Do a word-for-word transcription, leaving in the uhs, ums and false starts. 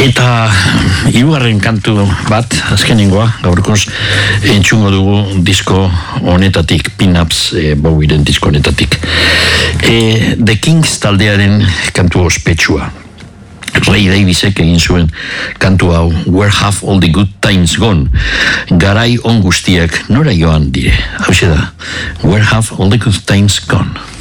Eta hirugarren kantu bat, azkenengoa, gaurkoz entzungo dugu disko honetatik, Pin-Ups e, Bowieren disko honetatik. E, The Kings taldearen kantu ospetsua. Ray Davisek egin zuen kantu hau, Where Have All the Good Times Gone? Garai on guztiak nora joan dire. Hau da, Where Have All the Good Times Gone?